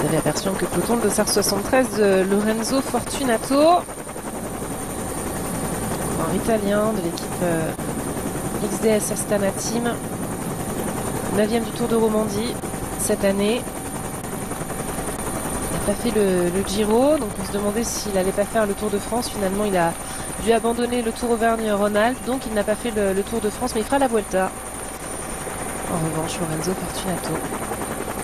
Vous avez aperçu que peloton de Sar 73 de Lorenzo Fortunato. Un italien de l'équipe XDS Astana Team. 9e du Tour de Romandie cette année. Il n'a pas fait le Giro, donc on se demandait s'il n'allait pas faire le Tour de France. Finalement, il a dû abandonner le Tour Auvergne-Rhône-Alpes, donc il n'a pas fait le Tour de France, mais il fera la Vuelta. En revanche, Lorenzo Fortunato.